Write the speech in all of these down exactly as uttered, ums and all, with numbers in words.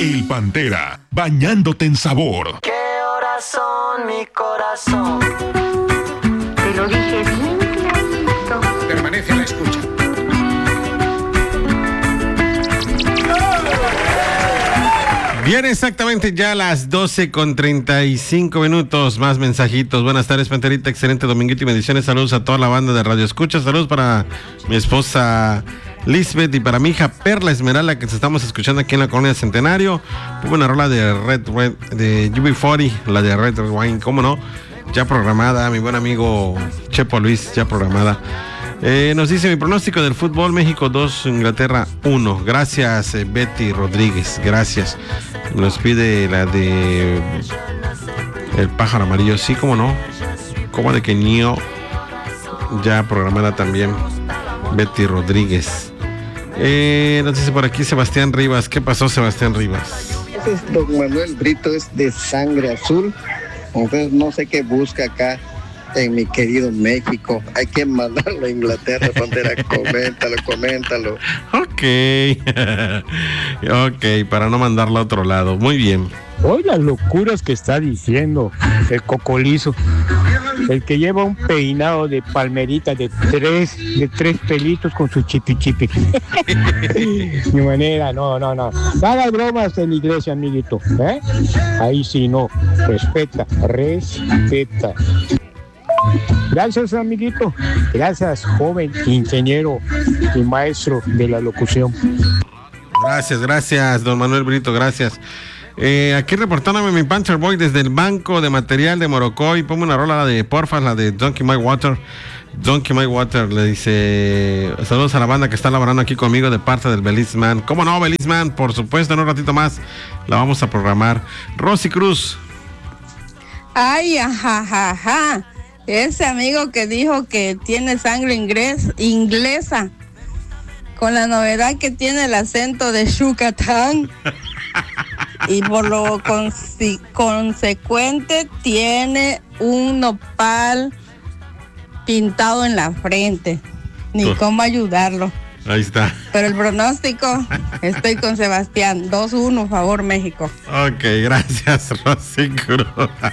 El Pantera, bañándote en sabor. ¿Qué horas son, mi corazón? Te lo dije bien clarito. Permanece a la escucha. Bien, exactamente ya a las doce con treinta y cinco minutos, más mensajitos. Buenas tardes, Panterita, excelente dominguito y bendiciones. Saludos a toda la banda de Radio Escucha. Saludos para mi esposa Lisbeth y para mi hija Perla Esmeralda, que estamos escuchando aquí en la Colonia Centenario. Hubo una rola de Red Red, de U B cuarenta, la de Red Red Wine, cómo no, ya programada. Mi buen amigo Chepo Luis, ya programada. Eh, nos dice mi pronóstico del fútbol: México dos, Inglaterra uno. Gracias, eh, Betty Rodríguez, gracias. Nos pide la de El Pájaro Amarillo, sí, cómo no, como de que Nio, ya programada también, Betty Rodríguez. Eh, nos dice por aquí Sebastián Rivas. ¿Qué pasó, Sebastián Rivas? Ese es don Manuel Brito, es de sangre azul, entonces no sé qué busca acá en mi querido México. Hay que mandarlo a Inglaterra, Pantera. Coméntalo, coméntalo. Ok. Ok, para no mandarlo a otro lado. Muy bien. Hoy las locuras que está diciendo el cocolizo. El que lleva un peinado de palmerita de tres, de tres pelitos con su chipi chipi. Mi manera, no, no, no. No hagas bromas en la iglesia, amiguito. ¿eh? Ahí sí no. Respeta, respeta. Gracias, amiguito. Gracias, joven ingeniero y maestro de la locución. Gracias, gracias, don Manuel Brito, gracias. Eh, aquí reportándome mi Panther Boy desde el banco de material de Morocoy. Ponme una rola, la de porfa, la de Donkey My Water. Donkey My Water le dice: saludos a la banda que está laborando aquí conmigo de parte del Belisman. ¿Cómo no, Belisman? Por supuesto, en un ratito más la vamos a programar. Rosy Cruz. Ay, ajá, ajá, ajá. Ese amigo que dijo que tiene sangre ingres, inglesa, con la novedad que tiene el acento de Yucatán, y por lo consi- consecuente tiene un nopal pintado en la frente. Ni oh. cómo ayudarlo. Ahí está. Pero el pronóstico, estoy con Sebastián, dos uno, favor México. Ok, gracias, Rosy Cruz.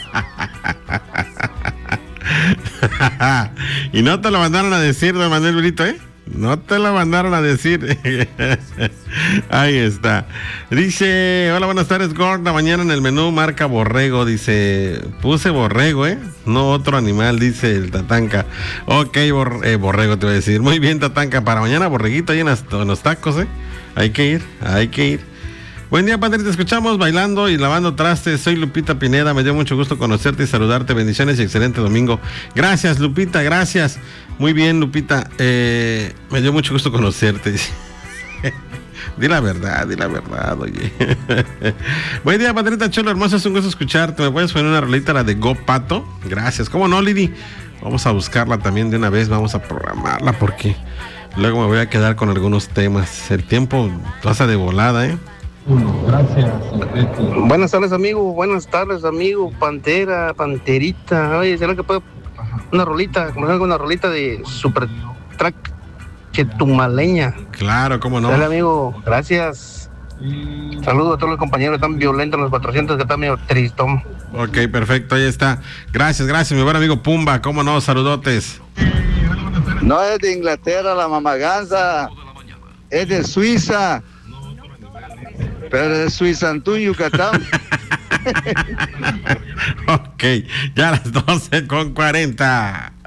Y no te lo mandaron a decir, don Manuel Brito, ¿eh? No te lo mandaron a decir. Ahí está. Dice: hola, buenas tardes, Gorda. Mañana en el menú marca borrego. Dice: puse borrego, ¿eh? No otro animal, dice el Tatanka. Ok, bor- eh, borrego te voy a decir. Muy bien, Tatanka. Para mañana borreguito ahí en, las, en los tacos, ¿eh? Hay que ir, hay que ir. Buen día, Padre, te escuchamos bailando y lavando trastes. Soy Lupita Pineda, me dio mucho gusto conocerte y saludarte. Bendiciones y excelente domingo. Gracias, Lupita, gracias. Muy bien, Lupita, eh, me dio mucho gusto conocerte. Di la verdad, di la verdad, oye. Buen día, Padrita Cholo hermosa, es un gusto escucharte. ¿Me puedes poner una rolita, la de Go Pato? Gracias. ¿Cómo no, Lidi? Vamos a buscarla también de una vez, vamos a programarla porque luego me voy a quedar con algunos temas. El tiempo pasa de volada, ¿eh? Gracias. Buenas tardes, amigo. Buenas tardes, amigo. Pantera, Panterita. Oye, ¿será que puedo una rolita? Como una rolita de Super Track Chetumaleña. Claro, cómo no. Dale, amigo. Gracias. Saludos a todos los compañeros tan violentos en los cuatrocientos que están medio tristón. Ok, perfecto, ahí está. Gracias, gracias, mi buen amigo Pumba. Cómo no, saludotes. No es de Inglaterra la mamaganza, es de Suiza. Pero de Suiza, Antún, Yucatán. Ok, ya a las doce con cuarenta.